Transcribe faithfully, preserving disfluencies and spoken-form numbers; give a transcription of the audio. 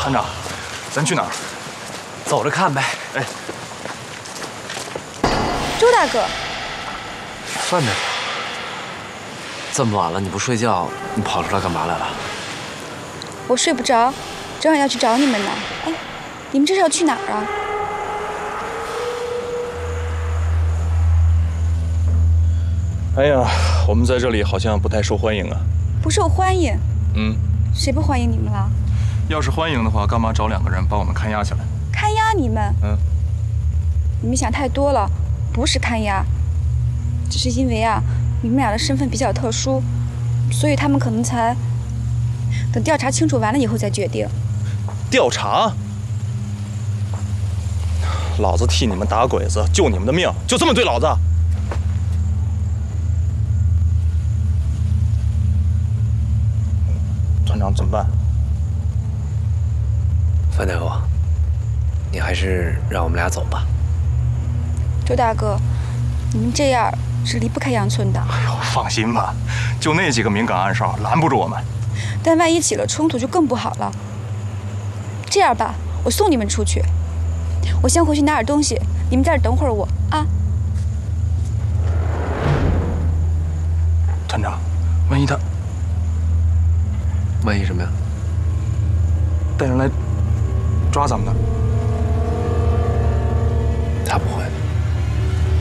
团长，咱去哪儿？ 走着看呗。 哎， 周大哥， 范大夫，这么晚了你不睡觉，你跑出来干嘛来了？ 我睡不着，正好要去找你们呢。哎，你们这是要去哪儿啊？ 哎呀，我们在这里好像不太受欢迎啊。 不受欢迎？ 嗯， 谁不欢迎你们了？ 要是欢迎的话，干嘛找两个人把我们看押起来？ 看押你们？ 嗯， 你们想太多了，不是看押，只是因为啊，你们俩的身份比较特殊，所以他们可能才等调查清楚完了以后再决定。 调查？老子替你们打鬼子，救你们的命，就这么对老子？团长怎么办？ 范大夫，你还是让我们俩走吧。 周大哥，你们这样是离不开杨村的。 哎呦，放心吧，就那几个敏感暗哨拦不住我们。 但万一起了冲突就更不好了。这样吧，我送你们出去，我先回去拿点东西，你们在这等会儿我啊。 团长，万一他万一什么呀？ 带人来抓咱们呢？